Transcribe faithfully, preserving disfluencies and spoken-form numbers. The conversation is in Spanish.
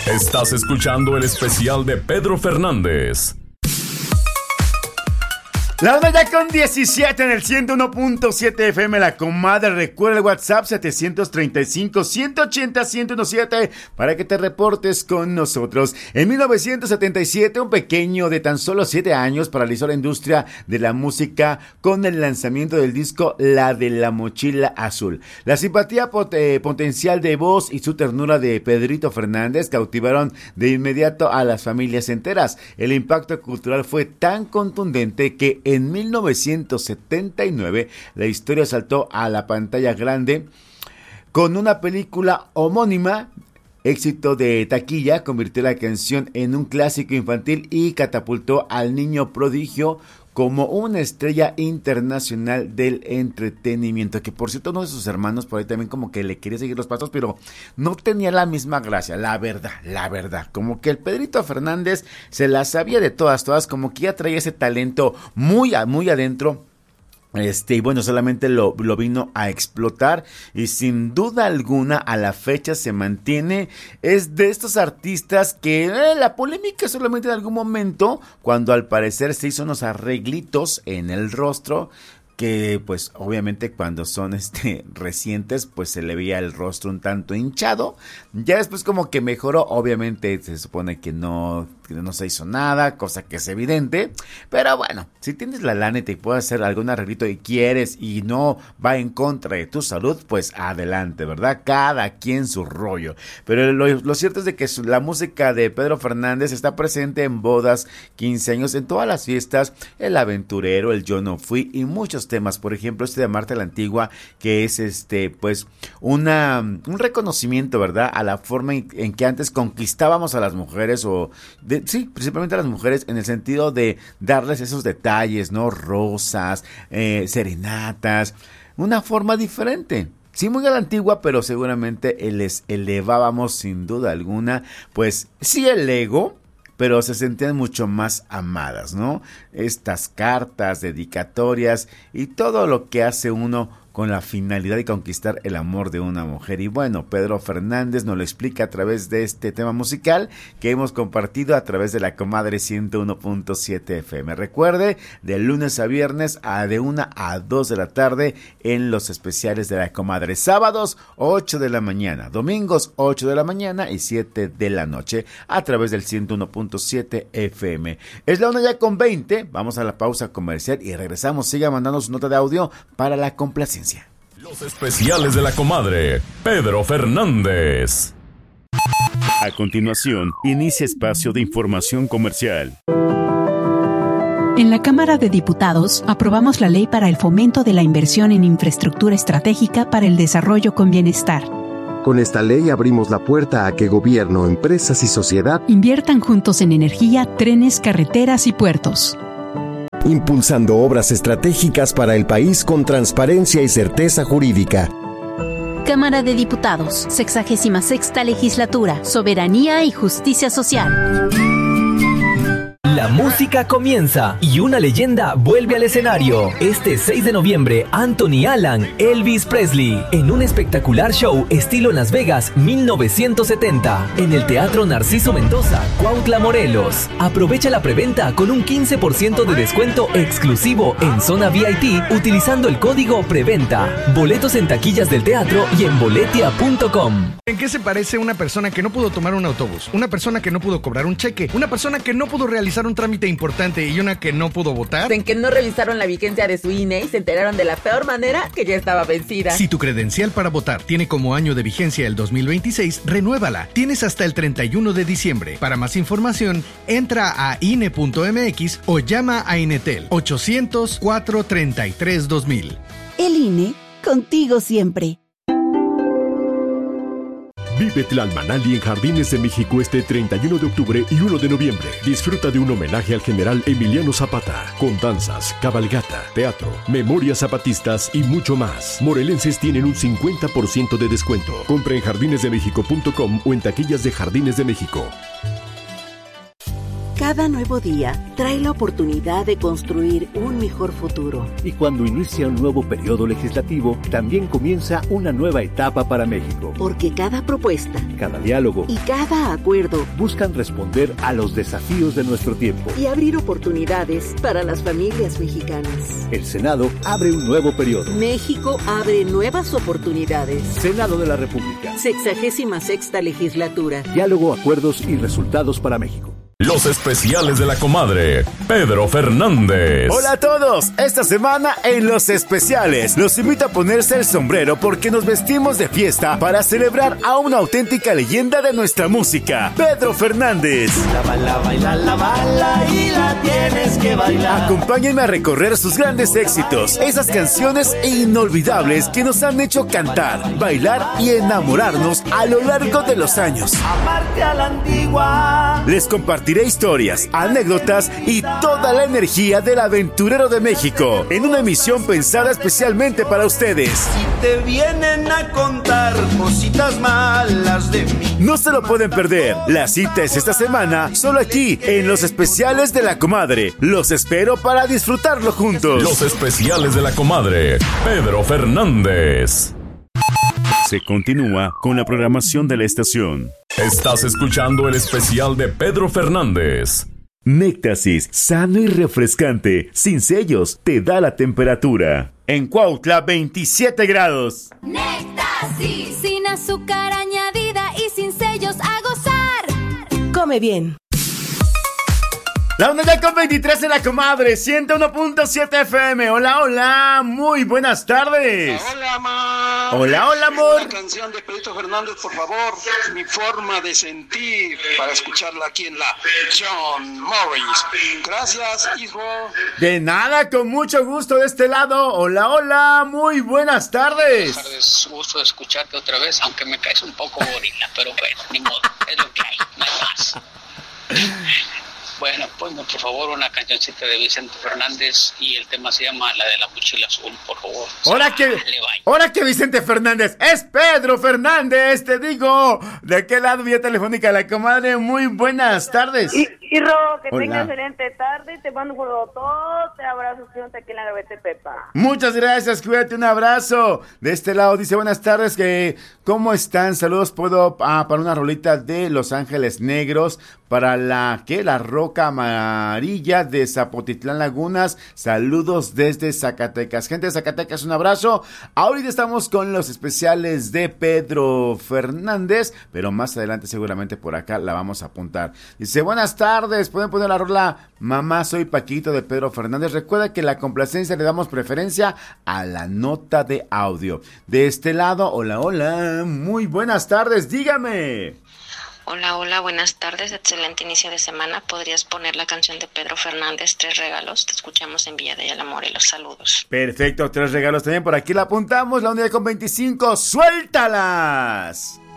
Estás escuchando el especial de Pedro Fernández. La onda ya con diecisiete en el ciento uno punto siete F M, La Comadre. Recuerda el WhatsApp setecientos treinta y cinco, ciento ochenta, ciento diecisiete para que te reportes con nosotros. En mil novecientos setenta y siete, un pequeño de tan solo siete años paralizó la industria de la música con el lanzamiento del disco La de la Mochila Azul. La simpatía pot- eh, potencial de voz y su ternura de Pedrito Fernández cautivaron de inmediato a las familias enteras. El impacto cultural fue tan contundente que en mil novecientos setenta y nueve la historia saltó a la pantalla grande con una película homónima. Éxito de taquilla convirtió la canción en un clásico infantil y catapultó al niño prodigio como una estrella internacional del entretenimiento, que por cierto uno de sus hermanos por ahí también como que le quería seguir los pasos, pero no tenía la misma gracia, la verdad, la verdad, como que el Pedrito Fernández se la sabía de todas, todas, como que ya traía ese talento muy, muy adentro. Este, y bueno, solamente lo, lo vino a explotar y sin duda alguna a la fecha se mantiene. Es de estos artistas que eh, la polémica solamente en algún momento, cuando al parecer se hizo unos arreglitos en el rostro, que pues obviamente cuando son este recientes pues se le veía el rostro un tanto hinchado. Ya después como que mejoró, obviamente se supone que no, que no se hizo nada, cosa que es evidente, pero bueno, si tienes la lana y te puedes hacer algún arreglito y quieres y no va en contra de tu salud, pues adelante, ¿verdad? Cada quien su rollo. Pero lo, lo cierto es de que su, la música de Pedro Fernández está presente en bodas, quince años, en todas las fiestas, El Aventurero, El Yo No Fui y muchos temas, por ejemplo este de Marta la Antigua, que es este pues una un reconocimiento, ¿verdad?, a la forma en, en que antes conquistábamos a las mujeres, o de, sí, principalmente a las mujeres, en el sentido de darles esos detalles, ¿no? Rosas, eh, serenatas, una forma diferente. Sí, muy a la antigua, pero seguramente les elevábamos sin duda alguna, pues sí, el ego, pero se sentían mucho más amadas, ¿no? Estas cartas, dedicatorias y todo lo que hace uno con la finalidad de conquistar el amor de una mujer. Y bueno, Pedro Fernández nos lo explica a través de este tema musical que hemos compartido a través de La Comadre ciento uno punto siete F M. Recuerde, de lunes a viernes a de una a dos de la tarde en los especiales de La Comadre. Sábados ocho de la mañana, domingos ocho de la mañana y siete de la noche a través del ciento uno punto siete F M. Es la una ya con veinte, vamos a la pausa comercial y regresamos. Siga mandando su nota de audio para la complacencia. Los especiales de La Comadre, Pedro Fernández. A continuación, inicia espacio de información comercial. En la Cámara de Diputados aprobamos la Ley para el Fomento de la Inversión en Infraestructura Estratégica para el Desarrollo con Bienestar. Con esta ley abrimos la puerta a que gobierno, empresas y sociedad inviertan juntos en energía, trenes, carreteras y puertos, impulsando obras estratégicas para el país con transparencia y certeza jurídica. Cámara de Diputados, sexagésima sexta Legislatura, Soberanía y Justicia Social. La música comienza y una leyenda vuelve al escenario. Este seis de noviembre, Anthony Allen, Elvis Presley, en un espectacular show estilo Las Vegas mil novecientos setenta, en el Teatro Narciso Mendoza, Cuautla, Morelos. Aprovecha la preventa con un quince por ciento de descuento exclusivo en zona V I P utilizando el código PREVENTA. Boletos en taquillas del teatro y en boletia punto com. ¿En qué se parece una persona que no pudo tomar un autobús? Una persona que no pudo cobrar un cheque, una persona que no pudo realizar un trámite importante y una que no pudo votar. En que no revisaron la vigencia de su I N E y se enteraron de la peor manera que ya estaba vencida. Si tu credencial para votar tiene como año de vigencia el dos mil veintiséis, renuévala. Tienes hasta el treinta y uno de diciembre. Para más información, entra a I N E punto M X o llama a Inetel ochocientos, cuatrocientos treinta y tres, dos mil. El I N E, contigo siempre. Vive Tlalmanali en Jardines de México este treinta y uno de octubre y uno de noviembre. Disfruta de un homenaje al general Emiliano Zapata, con danzas, cabalgata, teatro, memorias zapatistas y mucho más. Morelenses tienen un cincuenta por ciento de descuento. Compra en jardines de méxico punto com o en taquillas de Jardines de México. Cada nuevo día trae la oportunidad de construir un mejor futuro. Y cuando inicia un nuevo periodo legislativo, también comienza una nueva etapa para México. Porque cada propuesta, cada diálogo y cada acuerdo buscan responder a los desafíos de nuestro tiempo y abrir oportunidades para las familias mexicanas. El Senado abre un nuevo periodo. México abre nuevas oportunidades. Senado de la República. Sexagésima sexta legislatura. Diálogo, acuerdos y resultados para México. Los especiales de la comadre, Pedro Fernández. Hola a todos, esta semana en Los Especiales los invito a ponerse el sombrero porque nos vestimos de fiesta para celebrar a una auténtica leyenda de nuestra música, Pedro Fernández. La bala, baila, la bala y la tienes que bailar. Acompáñenme a recorrer sus grandes éxitos, esas canciones inolvidables que nos han hecho cantar, bailar y enamorarnos a lo largo de los años. Amarte a la antigua. Les compartiré historias, anécdotas y toda la energía del aventurero de México en una emisión pensada especialmente para ustedes. Si te vienen a contar cositas malas de mí, no se lo pueden perder. La cita es esta semana, solo aquí en Los Especiales de la Comadre. Los espero para disfrutarlo juntos. Los Especiales de la Comadre, Pedro Fernández. Se continúa con la programación de la estación. Estás escuchando el especial de Pedro Fernández. Néctasis, sano y refrescante, sin sellos, te da la temperatura. En Cuautla, veintisiete grados. Néctasis, sin azúcar añadida y sin sellos, a gozar. Come bien. La onda ya con veintitrés en la Comadre, ciento uno punto siete F M. Hola, hola, muy buenas tardes. Hola, amor. Hola, hola, amor. Una canción de Pedrito Fernández, por favor. Mi forma de sentir, para escucharla aquí en la John Morris. Gracias, hijo. De nada, con mucho gusto de este lado. Hola, hola, muy buenas tardes. Buenas tardes, gusto de escucharte otra vez, aunque me caes un poco gorila, pero bueno, ni modo, es lo que hay, no hay más. Bueno, ponme por favor una cancioncita de Vicente Fernández y el tema se llama La de la Mochila Azul, por favor. Ahora que, ahora que Vicente Fernández es Pedro Fernández, te digo, de aquel lado vía telefónica la Comadre, muy buenas tardes. Y, y Ro, que Hola. tengas excelente tarde y te mando un todo, te abrazo, cuídate aquí en la Gavete Pepa. Muchas gracias, cuídate, un abrazo. De este lado dice buenas tardes, que ¿cómo están? Saludos, puedo ah, para una rolita de Los Ángeles Negros, para la, ¿qué? La Roca Amarilla de Zapotitlán Lagunas. Saludos desde Zacatecas. Gente de Zacatecas, un abrazo. Ahorita estamos con los especiales de Pedro Fernández, pero más adelante seguramente por acá la vamos a apuntar. Dice, buenas tardes, pueden poner la rola Mamá Soy Paquito de Pedro Fernández. Recuerda que la complacencia le damos preferencia a la nota de audio. De este lado, hola, hola, muy buenas tardes, dígame. Hola, hola, buenas tardes, excelente inicio de semana. ¿Podrías poner la canción de Pedro Fernández, Tres Regalos? Te escuchamos en Villa de Amor y los saludos. Perfecto, Tres Regalos también por aquí la apuntamos, la unidad con veinticinco, ¡suéltalas!